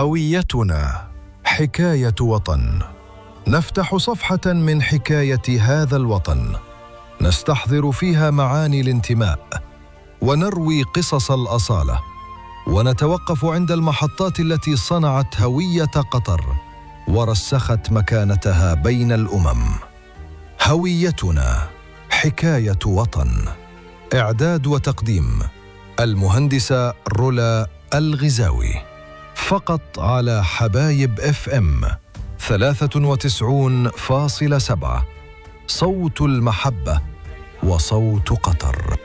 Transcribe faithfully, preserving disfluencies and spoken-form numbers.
هويتنا حكاية وطن. نفتح صفحة من حكاية هذا الوطن، نستحضر فيها معاني الانتماء، ونروي قصص الأصالة، ونتوقف عند المحطات التي صنعت هوية قطر ورسخت مكانتها بين الأمم. هويتنا حكاية وطن. إعداد وتقديم المهندسة رولا الغزاوي. فقط على حبايب اف ام ثلاثة وتسعين فاصلة سبعة، صوت المحبة وصوت قطر.